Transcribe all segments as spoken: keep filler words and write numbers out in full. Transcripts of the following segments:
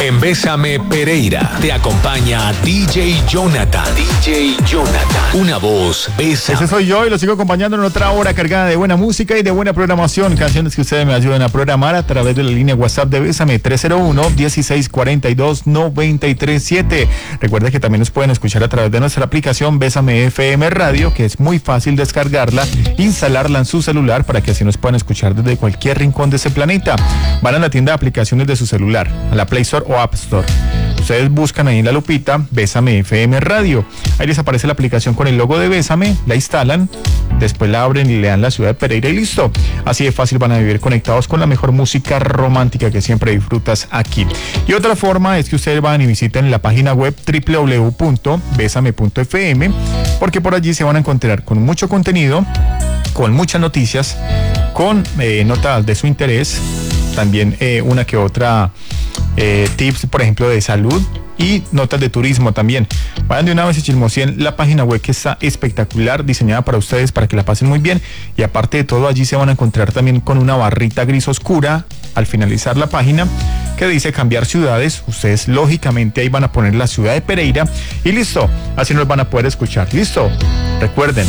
En Bésame Pereira te acompaña D J Jonathan. D J Jonathan. Una voz, Bésame. Ese soy yo y lo sigo acompañando en otra hora cargada de buena música y de buena programación. Canciones que ustedes me ayuden a programar a través de la línea WhatsApp de Bésame tres cero uno, dieciséis cuarenta y dos, noventa y tres siete. Recuerda que también nos pueden escuchar a través de nuestra aplicación Bésame F M Radio, que es muy fácil descargarla, instalarla en su celular para que así nos puedan escuchar desde cualquier rincón de ese planeta. Van a la tienda de aplicaciones de su celular, a la Play Store o App Store. Ustedes buscan ahí en la lupita Bésame F M Radio. Ahí les aparece la aplicación con el logo de Bésame, la instalan, después la abren y le dan la ciudad de Pereira y listo. Así de fácil van a vivir conectados con la mejor música romántica que siempre disfrutas aquí. Y otra forma es que ustedes van y visiten la página web doble u doble u doble u punto bésame punto f m, porque por allí se van a encontrar con mucho contenido, con muchas noticias, con eh, notas de su interés, también eh, una que otra eh, tips, por ejemplo, de salud y notas de turismo también. Vayan de una vez y chismoseen la página web, que está espectacular, diseñada para ustedes, para que la pasen muy bien. Y aparte de todo, allí se van a encontrar también con una barrita gris oscura al finalizar la página que dice cambiar ciudades. Ustedes lógicamente ahí van a poner la ciudad de Pereira y listo, así nos van a poder escuchar. Listo, recuerden,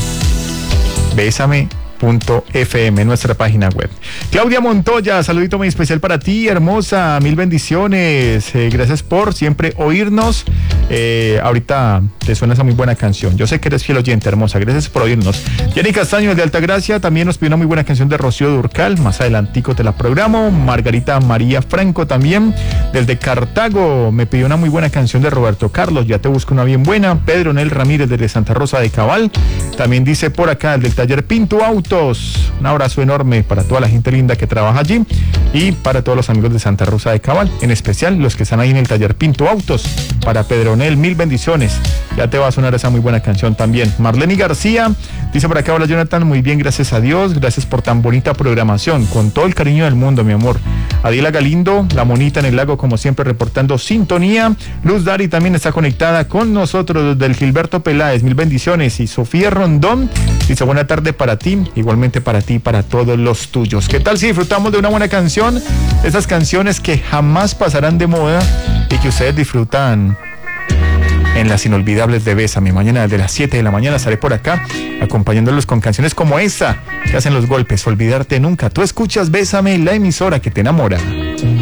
Bésame punto f m, nuestra página web. Claudia Montoya, saludito muy especial para ti, hermosa, mil bendiciones, eh, gracias por siempre oírnos. Eh, ahorita te suena esa muy buena canción, yo sé que eres fiel oyente, hermosa, gracias por oírnos. Jenny Castaño de Altagracia también nos pidió una muy buena canción de Rocío Dúrcal, más adelantico te la programo. Margarita María Franco también desde Cartago me pidió una muy buena canción de Roberto Carlos, Ya te busco una bien buena. Pedro Nel Ramírez desde Santa Rosa de Cabal también dice por acá, el del taller Pinto Autos. Un abrazo enorme para toda la gente linda que trabaja allí y para todos los amigos de Santa Rosa de Cabal, en especial los que están ahí en el taller Pinto Autos. Para Pedronel, mil bendiciones. Ya te va a sonar esa muy buena canción también. Marlene García dice por acá, hola Jonathan, muy bien, gracias a Dios, gracias por tan bonita programación, con todo el cariño del mundo, mi amor. Adiela Galindo, la monita en el lago, como siempre, reportando sintonía. Luz Dari también está conectada con nosotros desde el Gilberto Peláez, mil bendiciones. Y Sofía Rondón dice buena tarde para ti, igualmente para ti y para todos los tuyos. ¿Qué tal si disfrutamos de una buena canción? Esas canciones que jamás pasarán de moda y que ustedes disfrutan en las inolvidables de Bésame. Mañana desde las siete de la mañana estaré por acá acompañándolos con canciones como esta que hacen los golpes. Olvidarte nunca. Tú escuchas Bésame, la emisora que te enamora.